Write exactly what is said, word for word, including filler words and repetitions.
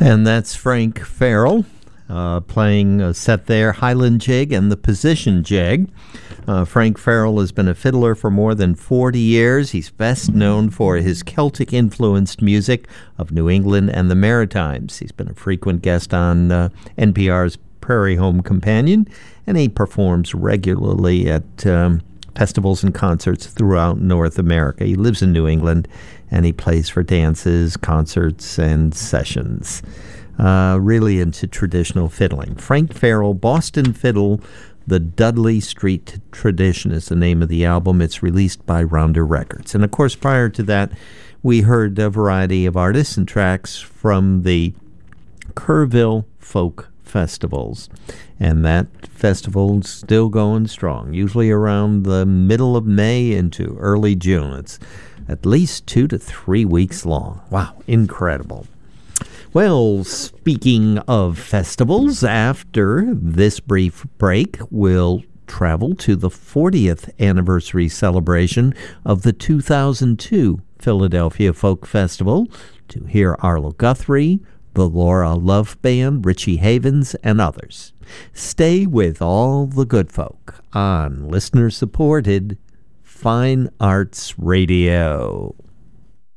And that's Frank Farrell uh, playing a set there, Highland Jig and the Position Jig. Uh, Frank Farrell has been a fiddler for more than forty years. He's best known for his Celtic-influenced music of New England and the Maritimes. He's been a frequent guest on uh, N P R's Prairie Home Companion, and he performs regularly at um, festivals and concerts throughout North America. He lives in New England, and he plays for dances, concerts, and sessions. Uh, really into traditional fiddling. Frank Farrell, Boston Fiddle, The Dudley Street Tradition is the name of the album. It's released by Rounder Records. And, of course, prior to that, we heard a variety of artists and tracks from the Kerrville Folk Festivals. And that festival's still going strong, usually around the middle of May into early June. It's at least two to three weeks long. Wow, incredible. Well, speaking of festivals, after this brief break, we'll travel to the fortieth anniversary celebration of the two thousand two Philadelphia Folk Festival to hear Arlo Guthrie, the Laura Love Band, Richie Havens, and others. Stay with all the good folk on listener-supported Fine Arts Radio.